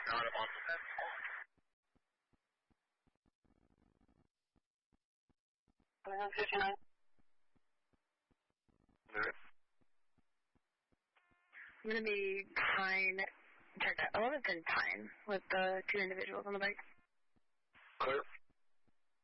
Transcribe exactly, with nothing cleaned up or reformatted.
Not a month. eleven fifty-nine. Alright. I'm going to be Pine, check that, eleventh and Pine with the two individuals on the bike. Clear.